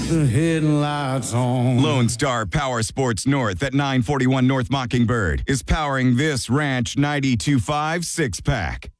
the headlights on. Lone Star Power Sports North at 941 North Mockingbird is powering this Ranch 92.5 six-pack.